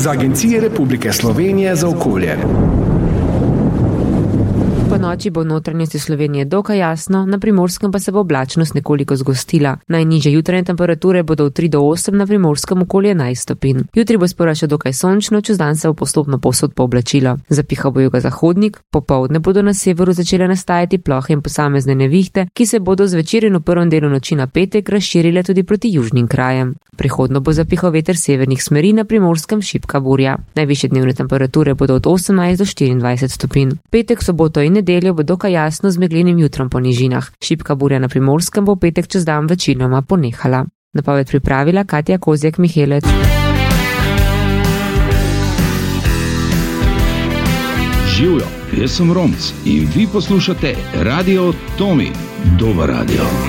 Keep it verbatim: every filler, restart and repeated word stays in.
iz Agencije Republike Slovenije za okolje. Po noči bo v notranjosti Slovenije dokaj jasno, na Primorskem pa se bo oblačnost nekoliko zgostila. Najnižje jutranje temperature bodo od tri do osem, na Primorskem okoli enajst stopinj. Jutri bo spora še dokaj sončno, čez dan se bo postopno povsod pooblačilo. Zapihal bo jugozahodnik, popoldne bodo na severu začele nastajati plohe in posamezne nevihte, ki se bodo zvečer in v prvem delu noči na petek razširile tudi proti južnim krajem. Prihodno bo zapihal veter severnih smeri, na Primorskem šibka burja. Najvišje dnevne temperature bodo od osemnajst do štiriindvajset stopinj. Petek, soboto in nedeljo bo dokaj jasno z meglenim jutrom po nižinah. Šibka burja na Primorskem bo petek čez dan večinoma ponehala. Napoved pripravila Katja Kozjak-Mihelec. Živjo, jaz sem Romc in vi poslušate Radio Tomi. Dober radio.